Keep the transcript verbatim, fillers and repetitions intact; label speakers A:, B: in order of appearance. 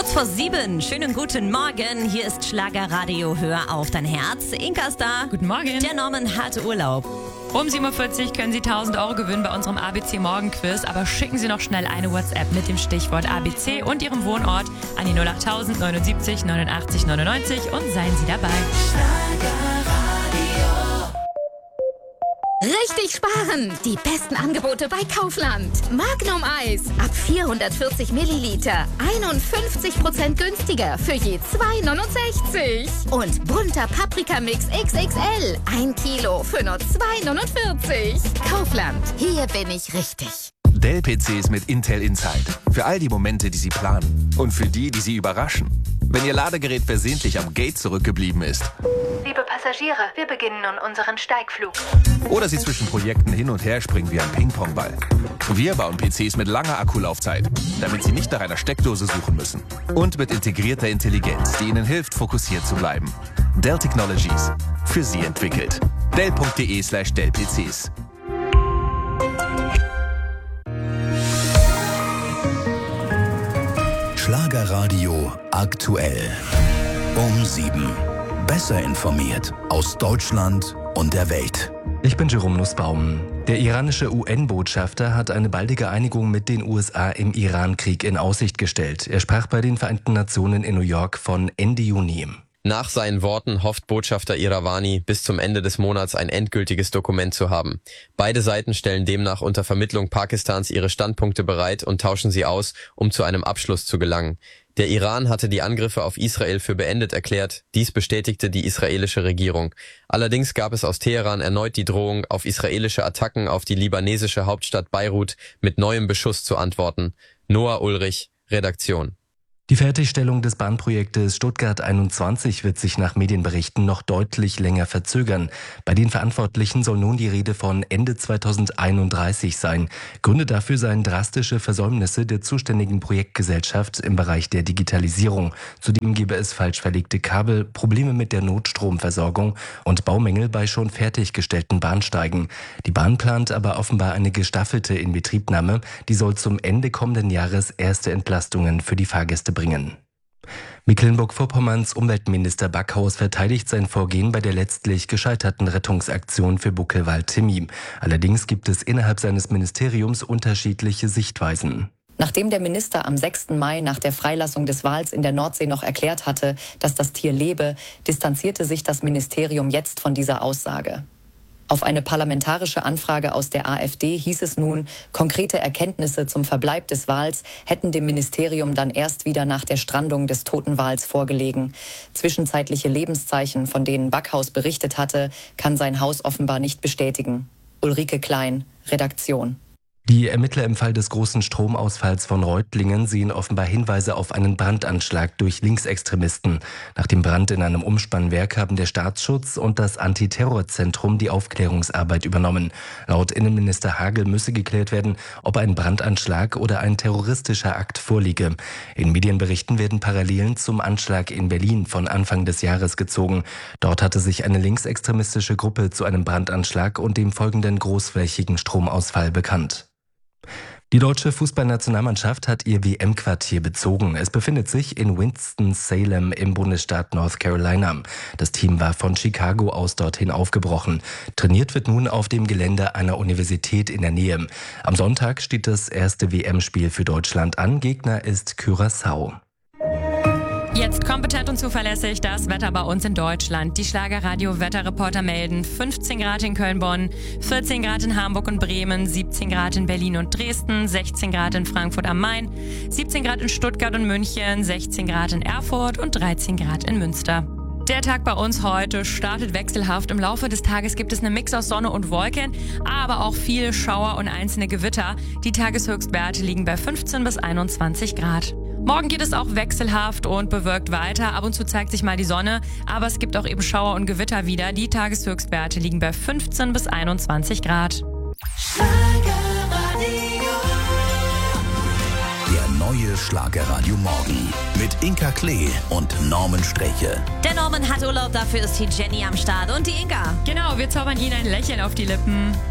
A: Kurz vor sieben, schönen guten Morgen. Hier ist Schlagerradio, hör auf dein Herz. Inka ist da.
B: Guten Morgen.
A: Der Norman hat Urlaub.
B: Um sieben Uhr vierzig können Sie tausend Euro gewinnen bei unserem A B C Morgenquiz, aber schicken Sie noch schnell eine WhatsApp mit dem Stichwort A B C und Ihrem Wohnort an die null acht tausend neunundsiebzig neunundachtzig neunundneunzig und seien Sie dabei.
C: Richtig sparen! Die besten Angebote bei Kaufland. Magnum Eis ab vierhundertvierzig Milliliter. einundfünfzig Prozent günstiger für je zwei neunundsechzig. Und bunter Paprikamix X X L. ein Kilo für nur zwei neunundvierzig. Kaufland. Hier bin ich richtig.
D: Dell-P Cs mit Intel Inside. Für all die Momente, die Sie planen. Und für die, die Sie überraschen. Wenn Ihr Ladegerät versehentlich am Gate zurückgeblieben ist.
E: Liebe Passagiere, wir beginnen nun unseren Steigflug.
D: Oder Sie zwischen Projekten hin und her springen wie ein Ping-Pong-Ball. Wir bauen P Cs mit langer Akkulaufzeit, damit Sie nicht nach einer Steckdose suchen müssen. Und mit integrierter Intelligenz, die Ihnen hilft, fokussiert zu bleiben. Dell Technologies. Für Sie entwickelt. Dell.de slash Dell-PCs.
F: Schlagerradio aktuell. Um sieben. Besser informiert aus Deutschland und der Welt.
G: Ich bin Jerome Nussbaum. Der iranische U N-Botschafter hat eine baldige Einigung mit den U S A im Iran-Krieg in Aussicht gestellt. Er sprach bei den Vereinten Nationen in New York von Ende Juni.
H: Nach seinen Worten hofft Botschafter Iravani, bis zum Ende des Monats ein endgültiges Dokument zu haben. Beide Seiten stellen demnach unter Vermittlung Pakistans ihre Standpunkte bereit und tauschen sie aus, um zu einem Abschluss zu gelangen. Der Iran hatte die Angriffe auf Israel für beendet erklärt. Dies bestätigte die israelische Regierung. Allerdings gab es aus Teheran erneut die Drohung, auf israelische Attacken auf die libanesische Hauptstadt Beirut mit neuem Beschuss zu antworten. Noah Ulrich, Redaktion.
G: Die Fertigstellung des Bahnprojektes Stuttgart einundzwanzig wird sich nach Medienberichten noch deutlich länger verzögern. Bei den Verantwortlichen soll nun die Rede von Ende zweitausendeinunddreißig sein. Gründe dafür seien drastische Versäumnisse der zuständigen Projektgesellschaft im Bereich der Digitalisierung. Zudem gebe es falsch verlegte Kabel, Probleme mit der Notstromversorgung und Baumängel bei schon fertiggestellten Bahnsteigen. Die Bahn plant aber offenbar eine gestaffelte Inbetriebnahme. Die soll zum Ende kommenden Jahres erste Entlastungen für die Fahrgäste bringen. Mecklenburg-Vorpommerns Umweltminister Backhaus verteidigt sein Vorgehen bei der letztlich gescheiterten Rettungsaktion für Buckelwald-Timmim. Allerdings gibt es innerhalb seines Ministeriums unterschiedliche Sichtweisen.
I: Nachdem der Minister am sechsten Mai nach der Freilassung des Wals in der Nordsee noch erklärt hatte, dass das Tier lebe, distanzierte sich das Ministerium jetzt von dieser Aussage. Auf eine parlamentarische Anfrage aus der AfD hieß es nun, konkrete Erkenntnisse zum Verbleib des Wals hätten dem Ministerium dann erst wieder nach der Strandung des toten Wals vorgelegen. Zwischenzeitliche Lebenszeichen, von denen Backhaus berichtet hatte, kann sein Haus offenbar nicht bestätigen. Ulrike Klein, Redaktion.
G: Die Ermittler im Fall des großen Stromausfalls von Reutlingen sehen offenbar Hinweise auf einen Brandanschlag durch Linksextremisten. Nach dem Brand in einem Umspannwerk haben der Staatsschutz und das Antiterrorzentrum die Aufklärungsarbeit übernommen. Laut Innenminister Hagel müsse geklärt werden, ob ein Brandanschlag oder ein terroristischer Akt vorliege. In Medienberichten werden Parallelen zum Anschlag in Berlin von Anfang des Jahres gezogen. Dort hatte sich eine linksextremistische Gruppe zu einem Brandanschlag und dem folgenden großflächigen Stromausfall bekannt. Die deutsche Fußballnationalmannschaft hat ihr W M-Quartier bezogen. Es befindet sich in Winston-Salem im Bundesstaat North Carolina. Das Team war von Chicago aus dorthin aufgebrochen. Trainiert wird nun auf dem Gelände einer Universität in der Nähe. Am Sonntag steht das erste W M-Spiel für Deutschland an. Gegner ist Curaçao.
B: Jetzt kompetent und zuverlässig das Wetter bei uns in Deutschland. Die Schlagerradio-Wetterreporter melden fünfzehn Grad in Köln-Bonn, vierzehn Grad in Hamburg und Bremen, siebzehn Grad in Berlin und Dresden, sechzehn Grad in Frankfurt am Main, siebzehn Grad in Stuttgart und München, sechzehn Grad in Erfurt und dreizehn Grad in Münster. Der Tag bei uns heute startet wechselhaft. Im Laufe des Tages gibt es einen Mix aus Sonne und Wolken, aber auch viele Schauer und einzelne Gewitter. Die Tageshöchstwerte liegen bei fünfzehn bis einundzwanzig Grad. Morgen geht es auch wechselhaft und bewölkt weiter. Ab und zu zeigt sich mal die Sonne, aber es gibt auch eben Schauer und Gewitter wieder. Die Tageshöchstwerte liegen bei fünfzehn bis einundzwanzig Grad.
F: Der neue Schlagerradio Morgen mit Inka Klee und Norman Streche.
A: Der Norman hat Urlaub, dafür ist die Jenny am Start und die Inka.
B: Genau, wir zaubern Ihnen ein Lächeln auf die Lippen.